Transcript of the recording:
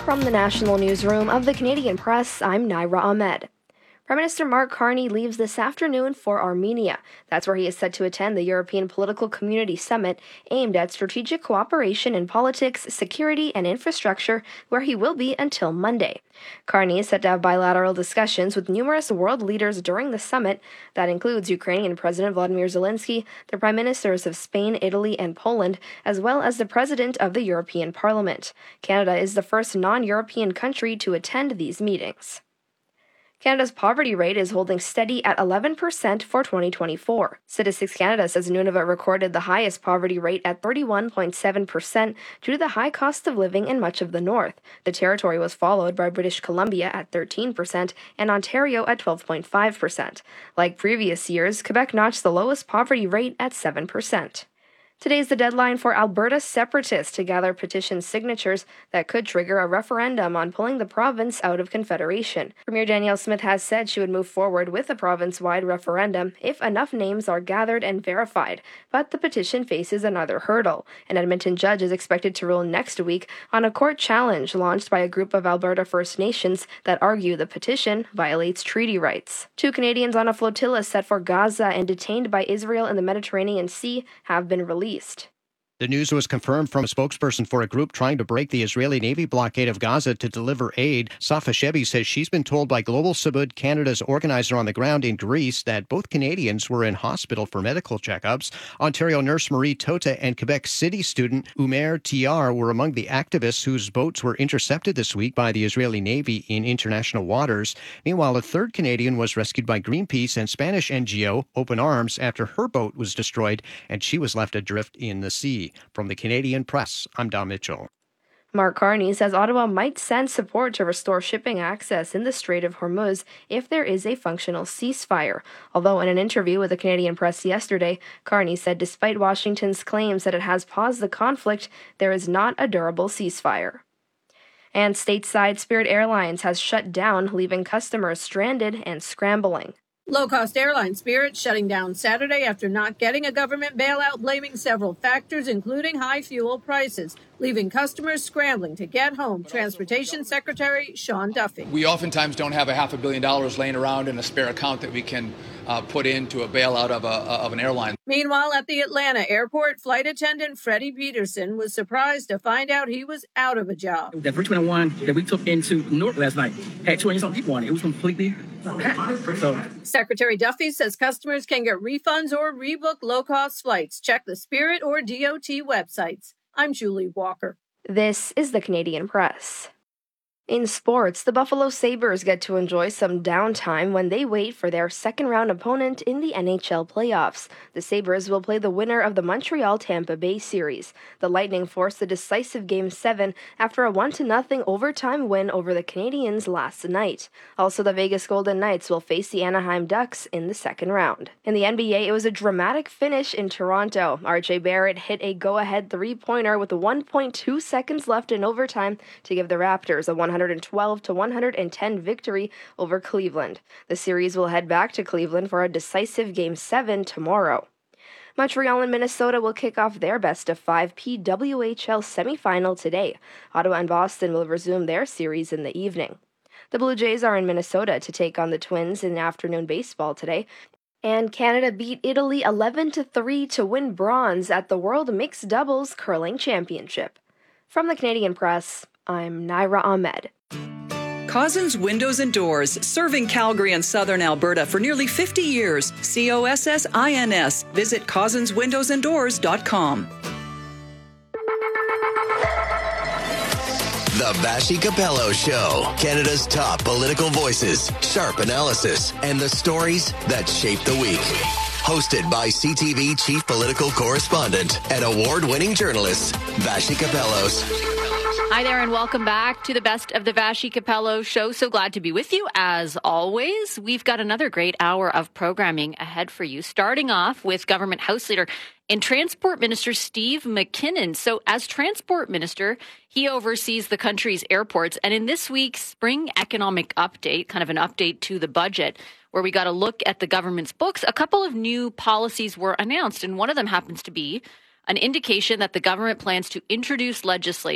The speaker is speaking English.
From the National Newsroom of the Canadian Press, I'm Naira Ahmed. Prime Minister Mark Carney leaves this afternoon for Armenia. That's where he is set to attend the European Political Community Summit, aimed at strategic cooperation in politics, security, and infrastructure, where he will be until Monday. Carney is set to have bilateral discussions with numerous world leaders during the summit. That includes Ukrainian President Vladimir Zelensky, the Prime Ministers of Spain, Italy, and Poland, as well as the President of the European Parliament. Canada is the first non-European country to attend these meetings. Canada's poverty rate is holding steady at 11% for 2024. Statistics Canada says Nunavut recorded the highest poverty rate at 31.7% due to the high cost of living in much of the north. The territory was followed by British Columbia at 13% and Ontario at 12.5%. Like previous years, Quebec notched the lowest poverty rate at 7%. Today's the deadline for Alberta separatists to gather petition signatures that could trigger a referendum on pulling the province out of Confederation. Premier Danielle Smith has said she would move forward with a province-wide referendum if enough names are gathered and verified, but the petition faces another hurdle. An Edmonton judge is expected to rule next week on a court challenge launched by a group of Alberta First Nations that argue the petition violates treaty rights. 2 Canadians on a flotilla set for Gaza and detained by Israel in the Mediterranean Sea have been released. The news was confirmed from a spokesperson for a group trying to break the Israeli Navy blockade of Gaza to deliver aid. Safa Shebi says she's been told by Global Sabud, Canada's organizer on the ground in Greece, that both Canadians were in hospital for medical checkups. Ontario nurse Marie Tota and Quebec City student Umer Tiar were among the activists whose boats were intercepted this week by the Israeli Navy in international waters. Meanwhile, a third Canadian was rescued by Greenpeace and Spanish NGO Open Arms after her boat was destroyed and she was left adrift in the sea. From the Canadian Press, I'm Don Mitchell. Mark Carney says Ottawa might send support to restore shipping access in the Strait of Hormuz if there is a functional ceasefire. Although in an interview with the Canadian Press yesterday, Carney said despite Washington's claims that it has paused the conflict, there is not a durable ceasefire. And stateside Spirit Airlines has shut down, leaving customers stranded and scrambling. Low-cost airline Spirit shutting down Saturday after not getting a government bailout, blaming several factors, including high fuel prices, leaving customers scrambling to get home. Transportation Secretary Sean Duffy. We oftentimes don't have $500 million laying around in a spare account that we can put into a bailout of an airline. Meanwhile, at the Atlanta airport, flight attendant Freddie Peterson was surprised to find out he was out of a job. The first one that we took into Newark last night had 20-something people on it. It was completely packed. Secretary Duffy says customers can get refunds or rebook low-cost flights. Check the Spirit or DOT websites. I'm Julie Walker. This is the Canadian Press. In sports, the Buffalo Sabres get to enjoy some downtime when they wait for their second-round opponent in the NHL playoffs. The Sabres will play the winner of the Montreal-Tampa Bay series. The Lightning forced the decisive Game 7 after a 1-0 overtime win over the Canadiens last night. Also, the Vegas Golden Knights will face the Anaheim Ducks in the second round. In the NBA, it was a dramatic finish in Toronto. R.J. Barrett hit a go-ahead three-pointer with 1.2 seconds left in overtime to give the Raptors a 112-110 victory over Cleveland. The series will head back to Cleveland for a decisive Game 7 tomorrow. Montreal and Minnesota will kick off their best-of-5 PWHL semifinal today. Ottawa and Boston will resume their series in the evening. The Blue Jays are in Minnesota to take on the Twins in afternoon baseball today. And Canada beat Italy 11-3 to win bronze at the World Mixed Doubles Curling Championship. From the Canadian Press, I'm Naira Ahmed. Cozzens Windows and Doors, serving Calgary and southern Alberta for nearly 50 years. COSSINS. Visit CozzensWindowsandDoors.com. The Vassy Capello Show. Canada's top political voices, sharp analysis, and the stories that shape the week. Hosted by CTV Chief Political Correspondent and award-winning journalist, Vassy Capellos. Hi there and welcome back to the Best of the Vassy Capello Show. So glad to be with you as always. We've got another great hour of programming ahead for you, starting off with Government House Leader and Transport Minister Steve McKinnon. So as Transport Minister, he oversees the country's airports. And in this week's Spring Economic Update, kind of an update to the budget, where we got a look at the government's books, a couple of new policies were announced. And one of them happens to be an indication that the government plans to introduce legislation